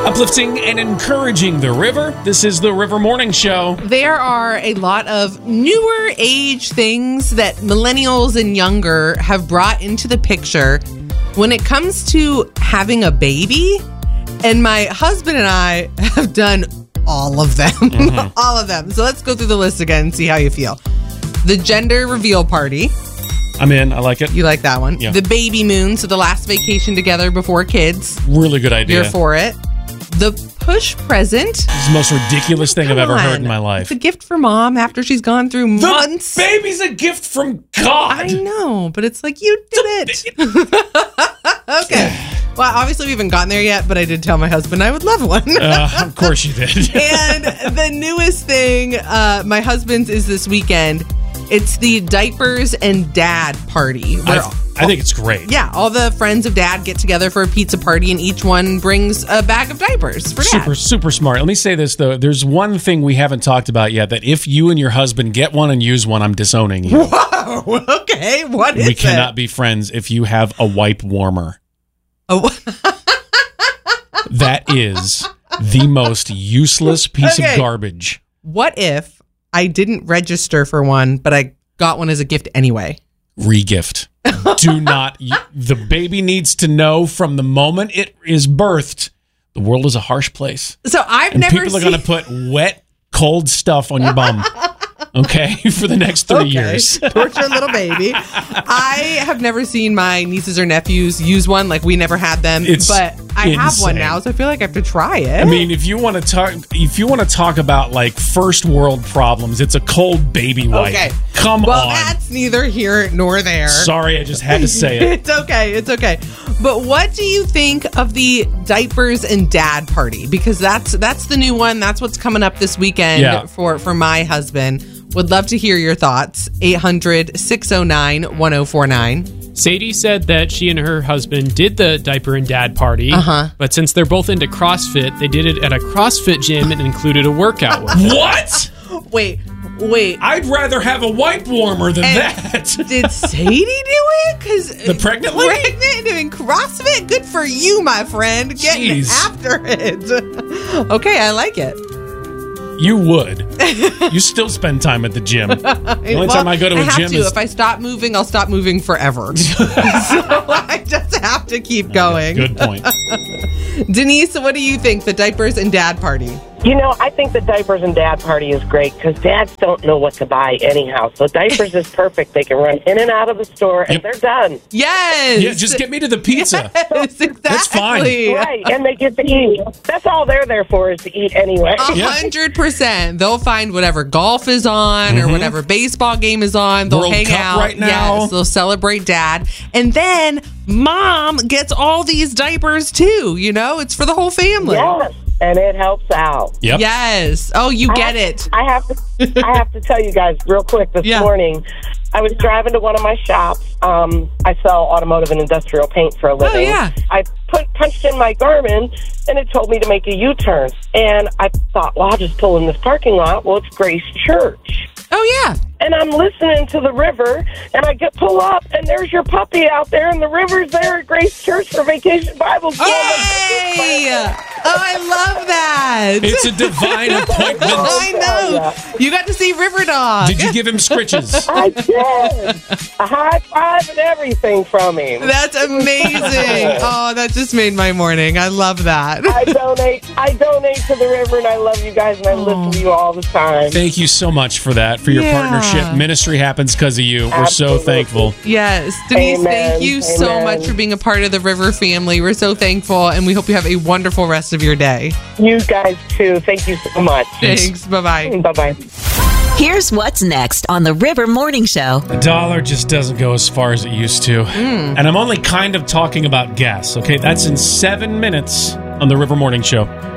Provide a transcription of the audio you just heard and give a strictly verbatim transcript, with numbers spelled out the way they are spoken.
Uplifting and encouraging the river. This is the River Morning Show. There are a lot of newer age things that millennials and younger have brought into the picture when it comes to having a baby. And my husband and I have done all of them. Mm-hmm. all of them. So let's go through the list again and see how you feel. The gender reveal party. I'm in. I like it. You like that one. Yeah. The baby moon. So the last vacation together before kids. Really good idea. You're for it. The push present. This is the most ridiculous thing Come I've ever on. heard in my life. It's a gift for mom after she's gone through the months. Baby's a gift from God. I know, but it's like, you did it. Okay. Well, obviously we haven't gotten there yet, but I did tell my husband I would love one. uh, of course you did. And the newest thing, uh, my husband's is this weekend. It's the diapers and dad party. Where I, I think it's great. Yeah, all the friends of dad get together for a pizza party, and each one brings a bag of diapers for dad. Super, super smart. Let me say this, though. There's one thing we haven't talked about yet, that if you and your husband get one and use one, I'm disowning you. Whoa, okay, what is We it? cannot be friends if you have a wipe warmer. Oh. That is the most useless piece Okay. of garbage. What if I didn't register for one, but I got one as a gift anyway? Regift. Do not. You, the baby needs to know from the moment it is birthed, the world is a harsh place. So I've And never people seen... are going to put wet, cold stuff on your bum. Okay, for the next three Okay. years. Torture little baby. I have never seen my nieces or nephews use one. Like, we never had them. It's but I have one insane. now, so I feel like I have to try it. I mean, if you want to talk, if you want to talk about like first world problems, it's a cold baby wipe. Okay. Come well, on. that's neither here nor there. Sorry, I just had to say it. It's okay. It's okay. But what do you think of the diapers and dad party? Because that's that's the new one. That's what's coming up this weekend Yeah. for, for my husband. Would love to hear your thoughts. eight hundred, six oh nine, one oh four nine. Sadie said that she and her husband did the diaper and dad party, Uh-huh. but since they're both into CrossFit, they did it at a CrossFit gym and included a workout with it. What? Wait, wait. I'd rather have a wipe warmer than And that. Did Sadie do it? Because The pregnant lady? Pregnant doing CrossFit? Good for you, my friend. Getting Jeez. after it. Okay, I like it. You would. You still spend time at the gym. The only time I go to a I have gym to. is If I stop moving, I'll stop moving forever. So I just have to keep going. good point. Denise, what do you think? The diapers and dad party. You know, I think the diapers and dad party is great because dads don't know what to buy anyhow. So diapers is perfect. They can run in and out of the store and Yep. they're done. Yes. Yeah, just get me to the pizza. Yes, exactly. That's fine. Right, and they get to eat. That's all they're there for is to eat anyway. A Yeah. hundred percent. They'll find whatever golf is on Mm-hmm. or whatever baseball game is on. They'll World hang Cup out right now. Yes, they'll celebrate dad, and then mom gets all these diapers too. You know, it's for the whole family. Yes, and it helps out. Yep. Yes. Oh, you I get have- it. I have to. I have to tell you guys real quick. This Yeah. morning, I was driving to one of my shops. Um, I sell automotive and industrial paint for a living. Oh, yeah. I put punched in my Garmin, and it told me to make a U-turn. And I thought, well, I'll just pull in this parking lot. Well, it's Grace Church. Oh yeah. And I'm listening to the river, and I get pull up, and there's your puppy out there, and the river's there at Grace Church for Vacation Bible School. Yay! Oh, I love that. It's a divine appointment. I know. You got to see River Dog. Did you give him scritches? I did. A high five and everything from him. That's amazing. Oh, that just made my morning. I love that. I donate. I donate to the river, and I love you guys, and I listen to you all the time. Thank you so much for that, for your Yeah. partnership. Ministry happens because of you. We're so Absolutely. thankful. Yes. Denise, Amen. thank you so Amen. much for being a part of the River family. We're so thankful, and we hope you have a wonderful rest of your day. You guys too. Thank you so much. Thanks. Thanks. Bye-bye. Bye bye. Here's what's next on the River Morning Show. The dollar just doesn't go as far as it used to. Mm. And I'm only kind of talking about gas, okay? That's in seven minutes on the River Morning Show.